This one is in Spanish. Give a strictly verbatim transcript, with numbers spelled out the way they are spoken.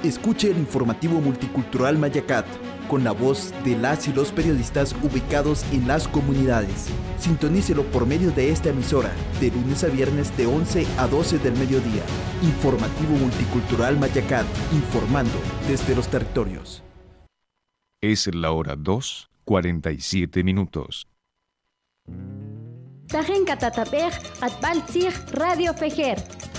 Escuche el informativo multicultural Mayacat, con la voz de las y los periodistas ubicados en las comunidades. Sintonícelo por medio de esta emisora, de lunes a viernes de once a doce del mediodía. Informativo multicultural Mayacat, informando desde los territorios. Es la hora dos, cuarenta y siete minutos. Tajen Catatapej, Atbaltzig, Radio Fejer.